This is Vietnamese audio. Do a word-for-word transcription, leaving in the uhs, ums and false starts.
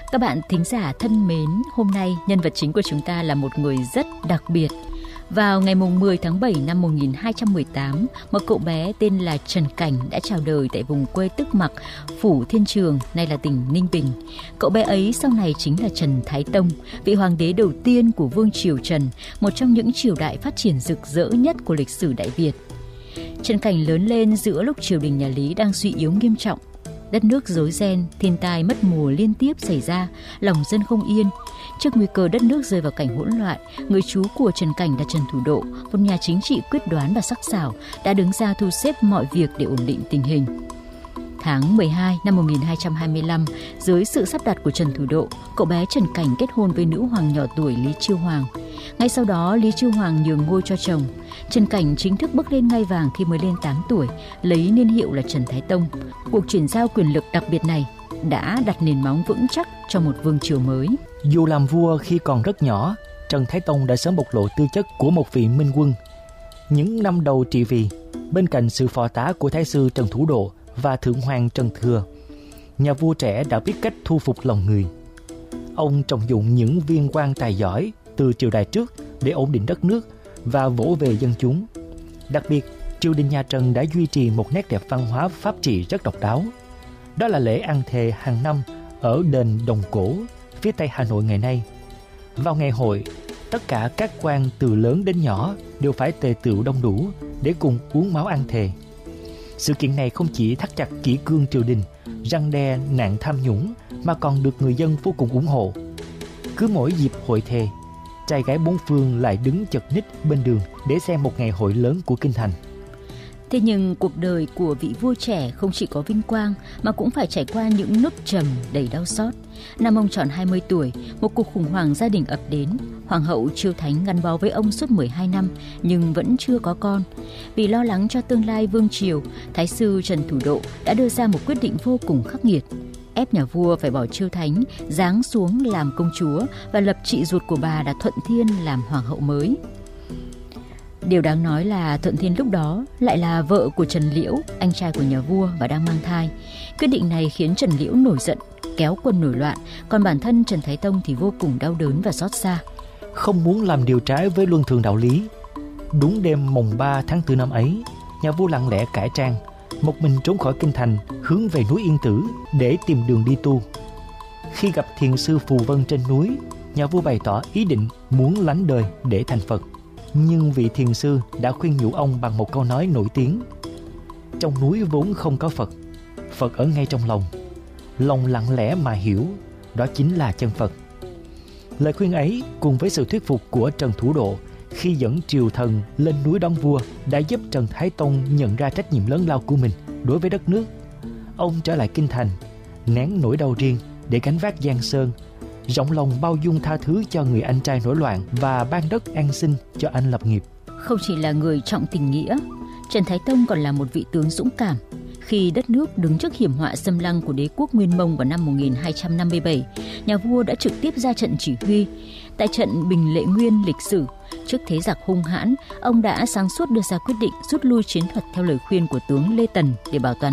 Các bạn thính giả thân mến, hôm nay nhân vật chính của chúng ta là một người rất đặc biệt. Vào ngày mười tháng bảy năm một nghìn hai trăm mười tám, một cậu bé tên là Trần Cảnh đã chào đời tại vùng quê Tức Mặc, Phủ Thiên Trường, nay là tỉnh Ninh Bình. Cậu bé ấy sau này chính là Trần Thái Tông, vị hoàng đế đầu tiên của Vương triều Trần, một trong những triều đại phát triển rực rỡ nhất của lịch sử Đại Việt. Trần Cảnh lớn lên giữa lúc triều đình nhà Lý đang suy yếu nghiêm trọng. Đất nước rối ren, thiên tai mất mùa liên tiếp xảy ra, lòng dân không yên. Trước nguy cơ đất nước rơi vào cảnh hỗn loạn, người chú của Trần Cảnh là Trần Thủ Độ, một nhà chính trị quyết đoán và sắc sảo, đã đứng ra thu xếp mọi việc để ổn định tình hình. Tháng mười hai năm một nghìn hai trăm hai mươi lăm, dưới sự sắp đặt của Trần Thủ Độ, cậu bé Trần Cảnh kết hôn với nữ hoàng nhỏ tuổi Lý Chiêu Hoàng. Ngay sau đó, Lý Chiêu Hoàng nhường ngôi cho chồng. Trần Cảnh chính thức bước lên ngai vàng khi mới lên tám tuổi, lấy niên hiệu là Trần Thái Tông. Cuộc chuyển giao quyền lực đặc biệt này đã đặt nền móng vững chắc cho một vương triều mới. Dù làm vua khi còn rất nhỏ, Trần Thái Tông đã sớm bộc lộ tư chất của một vị minh quân. Những năm đầu trị vì, bên cạnh sự phò tá của Thái sư Trần Thủ Độ và Thượng hoàng Trần Thừa, nhà vua trẻ đã biết cách thu phục lòng người. Ông trọng dụng những viên quan tài giỏi từ triều đại trước để ổn định đất nước và vỗ về dân chúng. Đặc biệt, triều đình nhà Trần đã duy trì một nét đẹp văn hóa pháp trị rất độc đáo. Đó là lễ ăn thề hàng năm ở đền Đồng Cổ, phía tây Hà Nội ngày nay. Vào ngày hội, tất cả các quan từ lớn đến nhỏ đều phải tề tựu đông đủ để cùng uống máu ăn thề. Sự kiện này không chỉ thắt chặt kỷ cương triều đình, răn đe nạn tham nhũng, mà còn được người dân vô cùng ủng hộ. Cứ mỗi dịp hội thề, trai gái bốn phương lại đứng chật ních bên đường để xem một ngày hội lớn của kinh thành. Thế nhưng cuộc đời của vị vua trẻ không chỉ có vinh quang mà cũng phải trải qua những nốt trầm đầy đau xót. Năm ông tròn hai mươi tuổi, một cuộc khủng hoảng gia đình ập đến. Hoàng hậu Chiêu Thánh gắn bó với ông suốt mười hai năm nhưng vẫn chưa có con. Vì lo lắng cho tương lai vương triều, Thái sư Trần Thủ Độ đã đưa ra một quyết định vô cùng khắc nghiệt, ép nhà vua phải bỏ Chiêu Thánh, giáng xuống làm công chúa và lập chị ruột của bà là Thuận Thiên làm hoàng hậu mới. Điều đáng nói là Thuận Thiên lúc đó lại là vợ của Trần Liễu, anh trai của nhà vua và đang mang thai. Quyết định này khiến Trần Liễu nổi giận, kéo quân nổi loạn, còn bản thân Trần Thái Tông thì vô cùng đau đớn và xót xa. Không muốn làm điều trái với luân thường đạo lý, đúng đêm mùng ba tháng tư năm ấy, nhà vua lặng lẽ cải trang, một mình trốn khỏi kinh thành, hướng về núi Yên Tử để tìm đường đi tu. Khi gặp thiền sư Phù Vân trên núi, nhà vua bày tỏ ý định muốn lánh đời để thành Phật. Nhưng vị thiền sư đã khuyên nhủ ông bằng một câu nói nổi tiếng: trong núi vốn không có Phật, Phật ở ngay trong lòng. Lòng lặng lẽ mà hiểu, đó chính là chân Phật. Lời khuyên ấy cùng với sự thuyết phục của Trần Thủ Độ khi dẫn triều thần lên núi đón vua đã giúp Trần Thái Tông nhận ra trách nhiệm lớn lao của mình đối với đất nước. Ông trở lại kinh thành, nén nỗi đau riêng để gánh vác giang sơn, rộng lòng bao dung tha thứ cho người anh trai nổi loạn và ban đất an sinh cho anh lập nghiệp. Không chỉ là người trọng tình nghĩa, Trần Thái Tông còn là một vị tướng dũng cảm. Khi đất nước đứng trước hiểm họa xâm lăng của đế quốc Nguyên Mông vào năm một nghìn hai trăm năm mươi bảy, nhà vua đã trực tiếp ra trận chỉ huy. Tại trận Bình Lệ Nguyên lịch sử, trước thế giặc hung hãn, ông đã sáng suốt đưa ra quyết định rút lui chiến thuật theo lời khuyên của tướng Lê Tần để bảo toàn